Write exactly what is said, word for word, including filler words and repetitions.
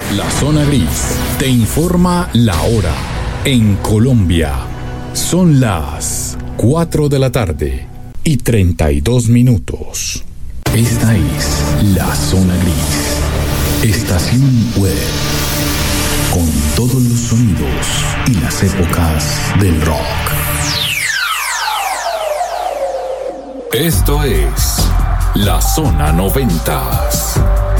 La Zona Gris te informa la hora. En Colombia son las cuatro de la tarde y treinta y dos minutos. Esta es La Zona Gris, estación web con todos los sonidos y las épocas del rock. Esto es La Zona Noventas.